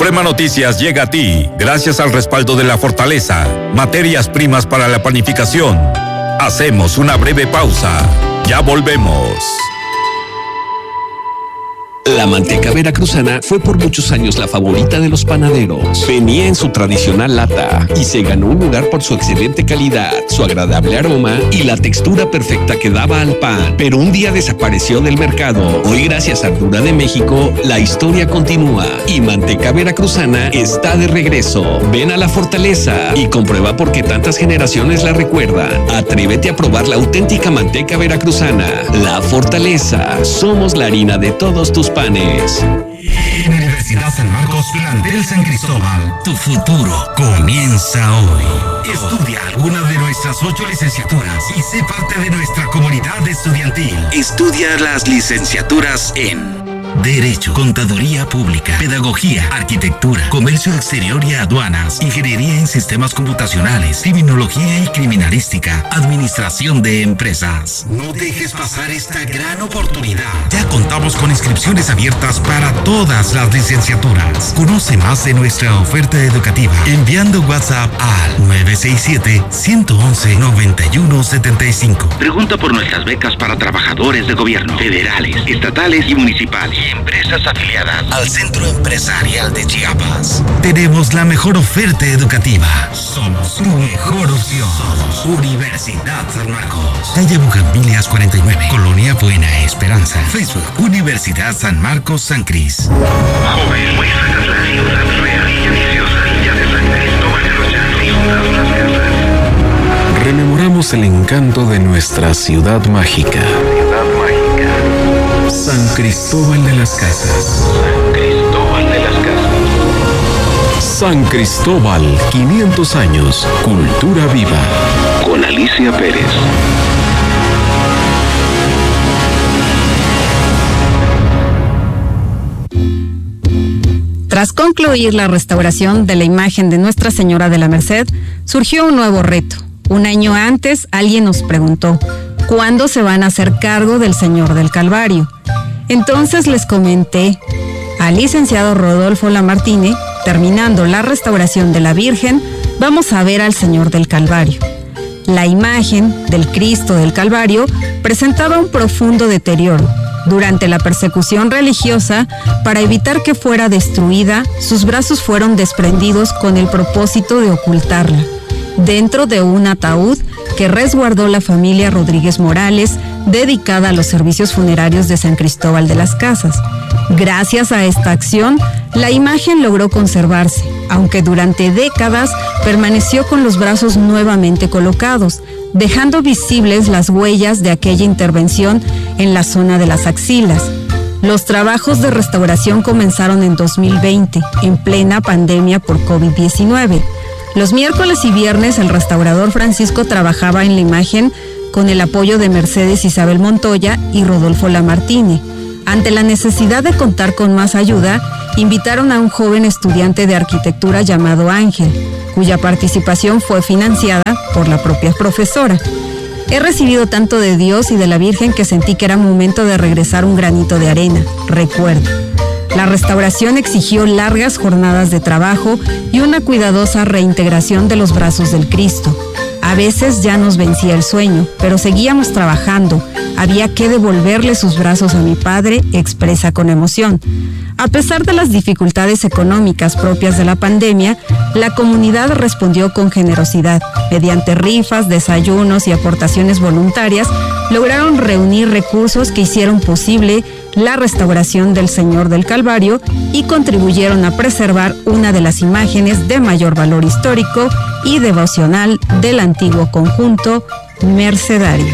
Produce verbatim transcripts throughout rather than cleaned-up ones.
Suprema Noticias llega a ti gracias al respaldo de La Fortaleza, materias primas para la panificación. Hacemos una breve pausa. Ya volvemos. La manteca veracruzana fue por muchos años la favorita de los panaderos. Venía en su tradicional lata y se ganó un lugar por su excelente calidad, su agradable aroma y la textura perfecta que daba al pan. Pero un día desapareció del mercado. Hoy, gracias a Ardura de México, la historia continúa y manteca veracruzana está de regreso. Ven a La Fortaleza y comprueba por qué tantas generaciones la recuerdan. Atrévete a probar la auténtica manteca veracruzana. La Fortaleza. Somos la harina de todos tus panes. Universidad San Marcos, plantel San Cristóbal. Tu futuro comienza hoy. Estudia alguna de nuestras ocho licenciaturas y sé parte de nuestra comunidad estudiantil. Estudia las licenciaturas en Derecho, Contaduría Pública, Pedagogía, Arquitectura, Comercio Exterior y Aduanas, Ingeniería en Sistemas Computacionales, Criminología y Criminalística, Administración de Empresas. No dejes pasar esta gran oportunidad. Ya contamos con inscripciones abiertas para todas las licenciaturas. Conoce más de nuestra oferta educativa enviando WhatsApp al nueve seis siete, uno uno uno, nueve uno siete cinco. Pregunta por nuestras becas para trabajadores de gobierno, federales, estatales y municipales. Y empresas afiliadas al Centro Empresarial de Chiapas. Tenemos la mejor oferta educativa. Somos tu mejor opción. Somos Universidad San Marcos. Calle Bugambilias cuarenta y nueve, Colonia Buena Esperanza. Facebook, Universidad San Marcos San Cris. Joven, muéstranos la ciudad real y deliciosa ya de San Cristóbal de los Llanos, las casas. Rememoramos el encanto de nuestra ciudad mágica. San Cristóbal de las Casas. San Cristóbal de las Casas. San Cristóbal, quinientos años, cultura viva. Con Alicia Pérez. Tras concluir la restauración de la imagen de Nuestra Señora de la Merced, surgió un nuevo reto. Un año antes, alguien nos preguntó, ¿cuándo se van a hacer cargo del Señor del Calvario? Entonces les comenté al licenciado Rodolfo Lamartine, terminando la restauración de la Virgen, vamos a ver al Señor del Calvario. La imagen del Cristo del Calvario presentaba un profundo deterioro. Durante la persecución religiosa, para evitar que fuera destruida, sus brazos fueron desprendidos con el propósito de ocultarla, dentro de un ataúd que resguardó la familia Rodríguez Morales, dedicada a los servicios funerarios de San Cristóbal de las Casas. Gracias a esta acción, la imagen logró conservarse, aunque durante décadas permaneció con los brazos nuevamente colocados, dejando visibles las huellas de aquella intervención en la zona de las axilas. Los trabajos de restauración comenzaron en dos mil veinte, en plena pandemia por COVID diecinueve. Los miércoles y viernes el restaurador Francisco trabajaba en la imagen con el apoyo de Mercedes Isabel Montoya y Rodolfo Lamartine. Ante la necesidad de contar con más ayuda, invitaron a un joven estudiante de arquitectura llamado Ángel, cuya participación fue financiada por la propia profesora. He recibido tanto de Dios y de la Virgen que sentí que era momento de regresar un granito de arena, recuerdo. La restauración exigió largas jornadas de trabajo y una cuidadosa reintegración de los brazos del Cristo. A veces ya nos vencía el sueño, pero seguíamos trabajando. Había que devolverle sus brazos a mi padre, expresa con emoción. A pesar de las dificultades económicas propias de la pandemia, la comunidad respondió con generosidad. Mediante rifas, desayunos y aportaciones voluntarias, lograron reunir recursos que hicieron posible la restauración del Señor del Calvario y contribuyeron a preservar una de las imágenes de mayor valor histórico y devocional del antiguo conjunto mercedario.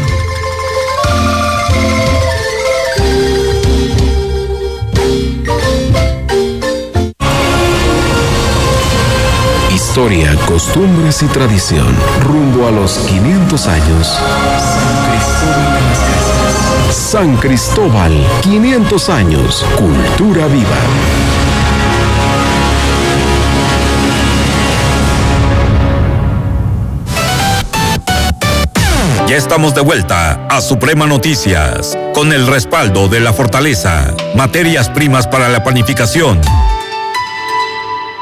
Historia, costumbres y tradición, rumbo a los quinientos años. San Cristóbal, quinientos años, cultura viva. Ya estamos de vuelta a Suprema Noticias, con el respaldo de La Fortaleza, materias primas para la panificación.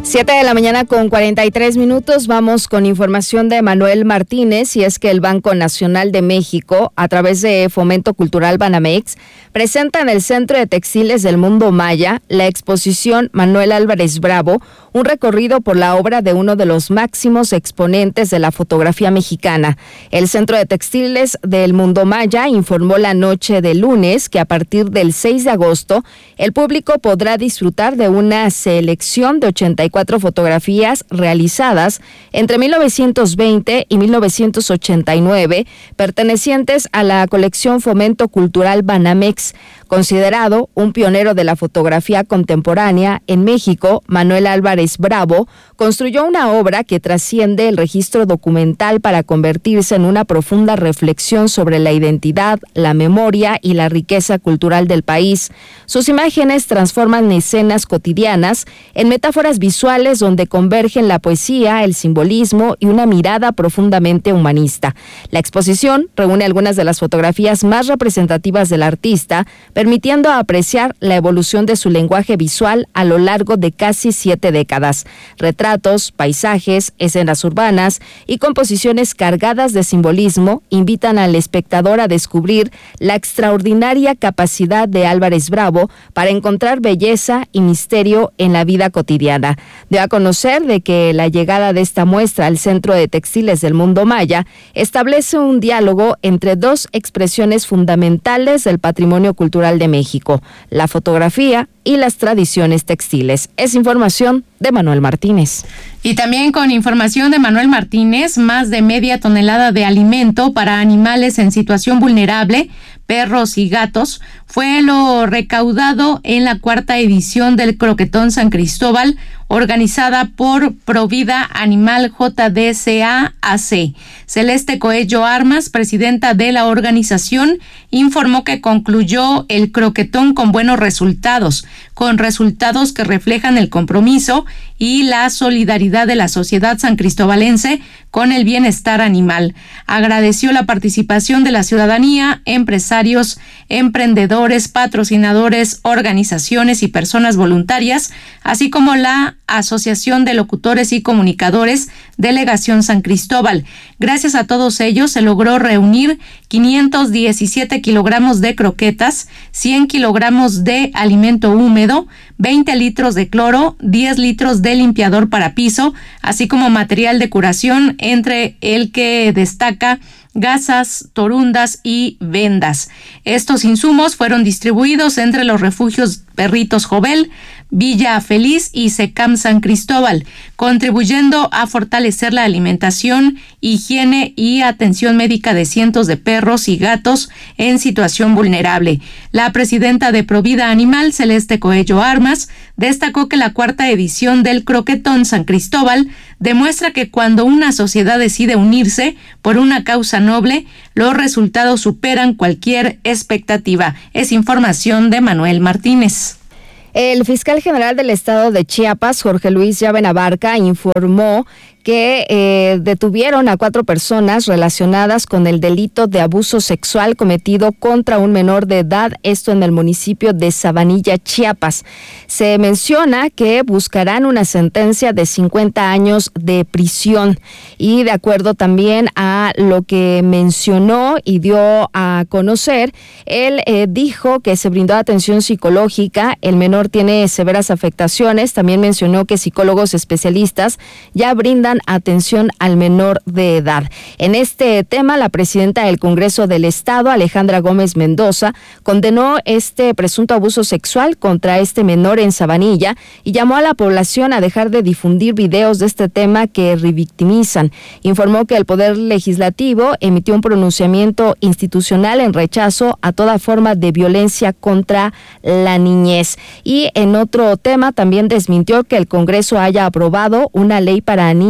Siete de la mañana con cuarenta y tres minutos. Vamos con información de Manuel Martínez, y es que el Banco Nacional de México, a través de Fomento Cultural Banamex, presenta en el Centro de Textiles del Mundo Maya la exposición Manuel Álvarez Bravo, un recorrido por la obra de uno de los máximos exponentes de la fotografía mexicana. El Centro de Textiles del Mundo Maya informó la noche de lunes que a partir del seis de agosto el público podrá disfrutar de una selección de ochenta y cuatro fotografías realizadas entre mil novecientos veinte y mil novecientos ochenta y nueve, pertenecientes a la colección Fomento Cultural Banamex. Considerado un pionero de la fotografía contemporánea en México, Manuel Álvarez Bravo construyó una obra que trasciende el registro documental para convertirse en una profunda reflexión sobre la identidad, la memoria y la riqueza cultural del país. Sus imágenes transforman escenas cotidianas en metáforas visuales donde convergen la poesía, el simbolismo y una mirada profundamente humanista. La exposición reúne algunas de las fotografías más representativas del artista, permitiendo apreciar la evolución de su lenguaje visual a lo largo de casi siete décadas. Retratos, paisajes, escenas urbanas y composiciones cargadas de simbolismo invitan al espectador a descubrir la extraordinaria capacidad de Álvarez Bravo para encontrar belleza y misterio en la vida cotidiana. Dio a conocer de que la llegada de esta muestra al Centro de Textiles del Mundo Maya establece un diálogo entre dos expresiones fundamentales del patrimonio cultural de México, la fotografía y las tradiciones textiles. Es información de Manuel Martínez. Y también con información de Manuel Martínez, más de media tonelada de alimento para animales en situación vulnerable, perros y gatos, fue lo recaudado en la cuarta edición del Croquetón San Cristóbal, organizada por Provida Animal J D C A A C. Celeste Coello Armas, presidenta de la organización, informó que concluyó el croquetón con buenos resultados, con resultados que reflejan el compromiso y la solidaridad de la sociedad sancristobalense con el bienestar animal. Agradeció la participación de la ciudadanía, empresarios, emprendedores, patrocinadores, organizaciones y personas voluntarias, así como la Asociación de Locutores y Comunicadores, Delegación San Cristóbal. Gracias a todos ellos se logró reunir quinientos diecisiete kilogramos de croquetas, cien kilogramos de alimento húmedo, veinte litros de cloro, diez litros de limpiador para piso, así como material de curación, entre el que destaca gasas, torundas y vendas. Estos insumos fueron distribuidos entre los refugios Perritos Jovel, Villa Feliz y SECAM San Cristóbal, contribuyendo a fortalecer la alimentación, higiene y atención médica de cientos de perros y gatos en situación vulnerable. La presidenta de Provida Animal, Celeste Coello Armas, destacó que la cuarta edición del Croquetón San Cristóbal demuestra que cuando una sociedad decide unirse por una causa noble, los resultados superan cualquier expectativa. Es información de Manuel Martínez. El fiscal general del estado de Chiapas, Jorge Luis Llave Abarca, informó que eh, detuvieron a cuatro personas relacionadas con el delito de abuso sexual cometido contra un menor de edad, esto en el municipio de Sabanilla, Chiapas. Se menciona que buscarán una sentencia de cincuenta años de prisión, y de acuerdo también a lo que mencionó y dio a conocer, él eh, dijo que se brindó atención psicológica, el menor tiene severas afectaciones, también mencionó que psicólogos especialistas ya brindan atención al menor de edad. En este tema, la presidenta del Congreso del Estado, Alejandra Gómez Mendoza, condenó este presunto abuso sexual contra este menor en Sabanilla y llamó a la población a dejar de difundir videos de este tema que revictimizan. Informó que el Poder Legislativo emitió un pronunciamiento institucional en rechazo a toda forma de violencia contra la niñez. Y en otro tema, también desmintió que el Congreso haya aprobado una ley para niños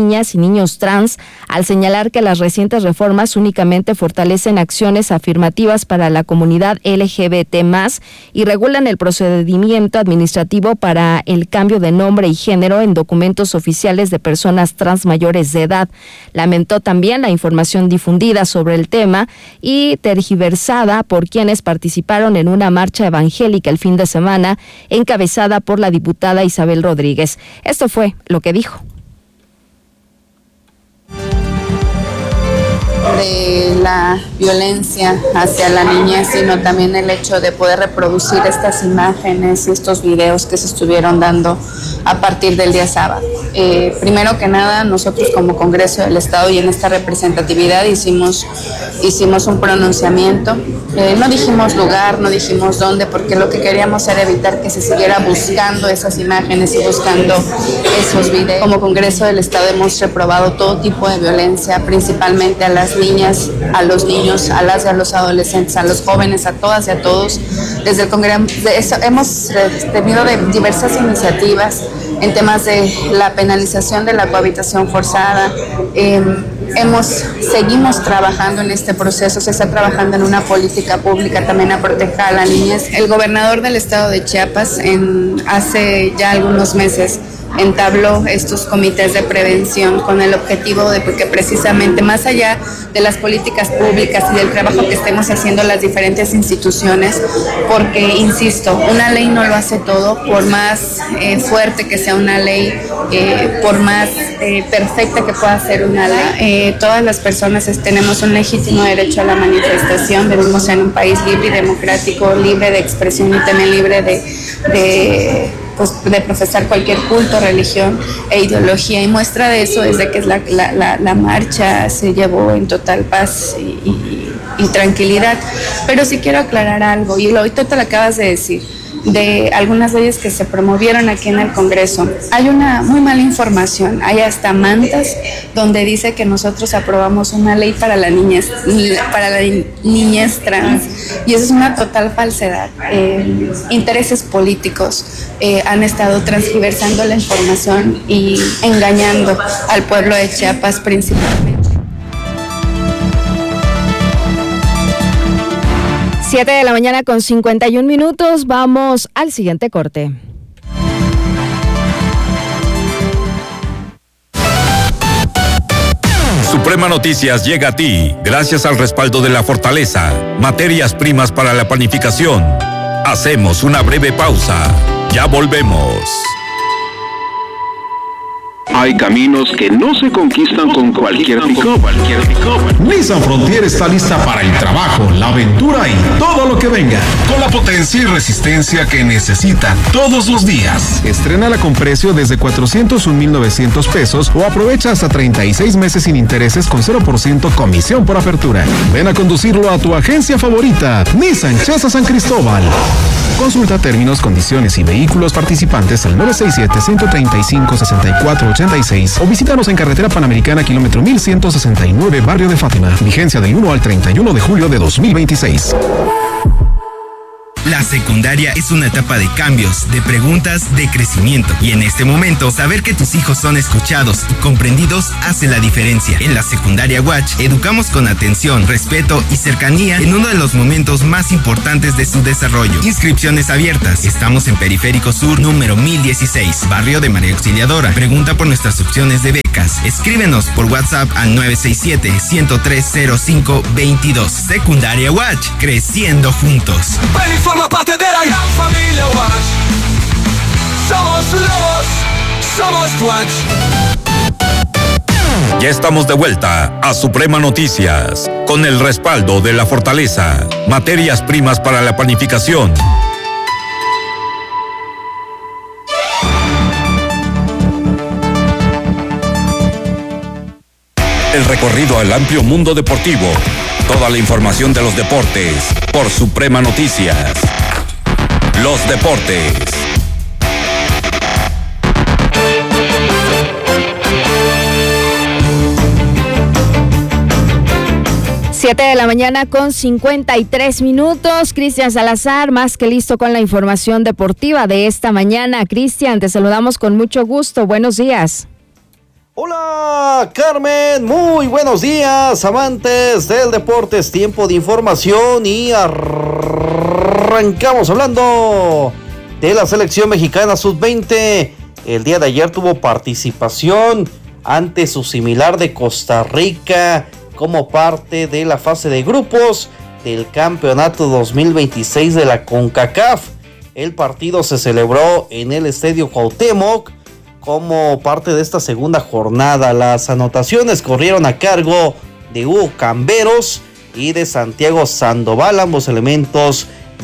niñas y niños trans, al señalar que las recientes reformas únicamente fortalecen acciones afirmativas para la comunidad L G B T más, y regulan el procedimiento administrativo para el cambio de nombre y género en documentos oficiales de personas trans mayores de edad. Lamentó también la información difundida sobre el tema y tergiversada por quienes participaron en una marcha evangélica el fin de semana, encabezada por la diputada Isabel Rodríguez. Esto fue lo que dijo. De la violencia hacia la niñez, sino también el hecho de poder reproducir estas imágenes y estos videos que se estuvieron dando a partir del día sábado. Eh, primero que nada, nosotros como Congreso del Estado y en esta representatividad hicimos, hicimos un pronunciamiento. Eh, no dijimos lugar, no dijimos dónde, porque lo que queríamos era evitar que se siguiera buscando esas imágenes y buscando esos videos. Como Congreso del Estado hemos reprobado todo tipo de violencia, principalmente a las niñas, a los niños, a las y a los adolescentes, a los jóvenes, a todas y a todos. Desde el Congreso hemos tenido de diversas iniciativas en temas de la penalización de la cohabitación forzada. Eh, hemos, seguimos trabajando en este proceso, se está trabajando en una política pública también a proteger a la niñez. El gobernador del estado de Chiapas en, hace ya algunos meses entabló estos comités de prevención con el objetivo de que precisamente más allá de las políticas públicas y del trabajo que estemos haciendo las diferentes instituciones, porque insisto, una ley no lo hace todo, por más eh, fuerte que sea una ley, eh, por más eh, perfecta que pueda ser una ley, eh, todas las personas es, tenemos un legítimo derecho a la manifestación. Vivimos en un país libre y democrático, libre de expresión y también libre de, de Pues de profesar cualquier culto, religión e ideología, y muestra de eso es de que la, la, la, la marcha se llevó en total paz y, y, y tranquilidad. Pero sí quiero aclarar algo, y lo ahorita te lo acabas de decir, de algunas leyes que se promovieron aquí en el Congreso. Hay una muy mala información, hay hasta mantas donde dice que nosotros aprobamos una ley para la niñez, para la niñez trans, y eso es una total falsedad. Eh, intereses políticos eh, han estado transgiversando la información y engañando al pueblo de Chiapas principalmente. Siete de la mañana con cincuenta y un minutos, vamos al siguiente corte. Suprema Noticias llega a ti gracias al respaldo de La Fortaleza, materias primas para la panificación. Hacemos una breve pausa, ya volvemos. Hay caminos que no se conquistan con cualquier pick-up. Nissan Frontier está lista para el trabajo, la aventura y todo lo que venga. Con la potencia y resistencia que necesitan todos los días. Estrénala con precio desde cuatrocientos un mil novecientos pesos o aprovecha hasta treinta y seis meses sin intereses con cero por ciento comisión por apertura. Ven a conducirlo a tu agencia favorita, Nissan Chesa San Cristóbal. Consulta términos, condiciones y vehículos participantes al nueve seis siete, uno tres cinco, seis cuatro ocho seis o visítanos en Carretera Panamericana, kilómetro mil ciento sesenta y nueve, Barrio de Fátima. Vigencia del uno al treinta y uno de julio de dos mil veintiséis. La secundaria es una etapa de cambios, de preguntas, de crecimiento. Y en este momento, saber que tus hijos son escuchados y comprendidos hace la diferencia. En la Secundaria Watch, educamos con atención, respeto y cercanía en uno de los momentos más importantes de su desarrollo. Inscripciones abiertas. Estamos en Periférico Sur, número mil dieciséis, Barrio de María Auxiliadora. Pregunta por nuestras opciones de becas. Escríbenos por WhatsApp al nueve seis siete, uno tres cero cinco dos dos. Secundaria Watch, creciendo juntos. Forma parte de la gran familia Watch. Somos lobos, somos Watch. Ya estamos de vuelta a Suprema Noticias, con el respaldo de La Fortaleza, materias primas para la panificación. El recorrido al amplio mundo deportivo. Toda la información de los deportes por Suprema Noticias. Los deportes. Siete de la mañana con cincuenta y tres minutos. Cristian Salazar, más que listo con la información deportiva de esta mañana. Cristian, te saludamos con mucho gusto. Buenos días. Hola Carmen, muy buenos días amantes del deporte, es tiempo de información y arrancamos hablando de la selección mexicana sub veinte. El día de ayer tuvo participación ante su similar de Costa Rica como parte de la fase de grupos del campeonato dos mil veintiséis de la CONCACAF. El partido se celebró en el Estadio Cuauhtémoc como parte de esta segunda jornada. Las anotaciones corrieron a cargo de Hugo Camberos y de Santiago Sandoval, ambos elementos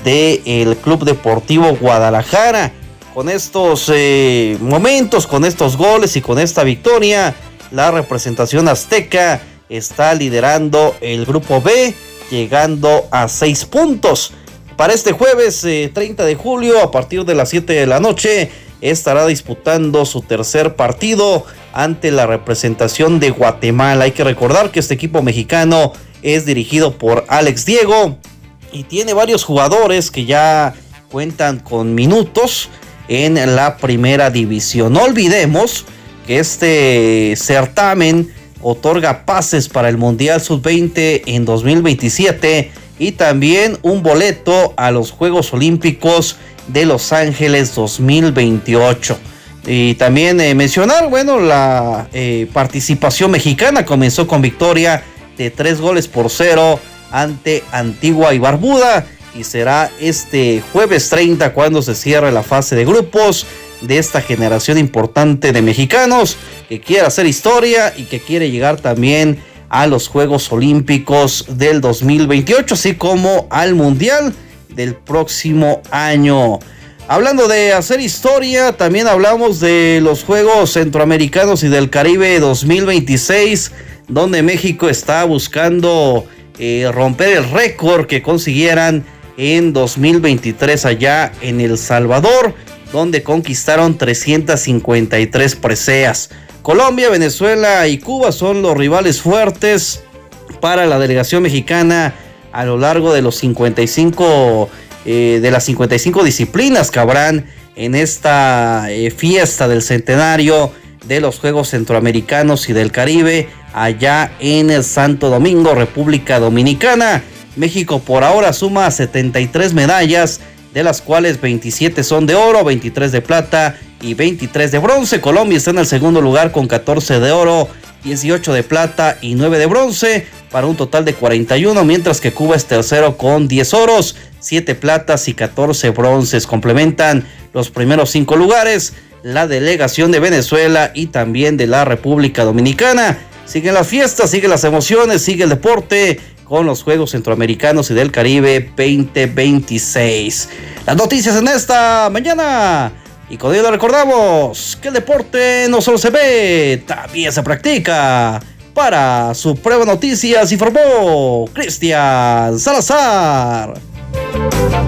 del Club Deportivo Guadalajara. Con estos eh, momentos, con estos goles y con esta victoria, la representación azteca está liderando el grupo B, llegando a seis puntos. Para este jueves eh, treinta de julio, a partir de las siete de la noche, estará disputando su tercer partido ante la representación de Guatemala. Hay que recordar que este equipo mexicano es dirigido por Alex Diego y tiene varios jugadores que ya cuentan con minutos en la primera división. No olvidemos que este certamen otorga pases para el Mundial sub veinte en dos mil veintisiete y también un boleto a los Juegos Olímpicos de Los Ángeles dos mil veintiocho. Y también eh, mencionar, bueno, la eh, participación mexicana comenzó con victoria de tres goles por cero ante Antigua y Barbuda, y será este jueves treinta cuando se cierre la fase de grupos de esta generación importante de mexicanos que quiere hacer historia y que quiere llegar también a los Juegos Olímpicos del dos mil veintiocho, así como al Mundial del próximo año. Hablando de hacer historia, también hablamos de los Juegos Centroamericanos y del Caribe dos mil veintiséis, donde México está buscando eh, romper el récord que consiguieran en dos mil veintitrés allá en El Salvador, donde conquistaron trescientas cincuenta y tres preseas. Colombia, Venezuela y Cuba son los rivales fuertes para la delegación mexicana a lo largo de los cincuenta y cinco eh, de las cincuenta y cinco disciplinas que habrán en esta eh, fiesta del centenario de los Juegos Centroamericanos y del Caribe allá en el Santo Domingo, República Dominicana. México por ahora suma setenta y tres medallas, de las cuales veintisiete son de oro, veintitrés de plata y veintitrés de bronce. Colombia está en el segundo lugar con catorce de oro, dieciocho de plata y nueve de bronce, para un total de cuarenta y uno, mientras que Cuba es tercero con diez oros, siete platas y catorce bronces. Complementan los primeros cinco lugares la delegación de Venezuela y también de la República Dominicana. Siguen las fiestas, siguen las emociones, sigue el deporte con los Juegos Centroamericanos y del Caribe veinte veintiséis. Las noticias en esta mañana. Y con ello recordamos que el deporte no solo se ve, también se practica. Para su Prueba Noticias informó Cristian Salazar.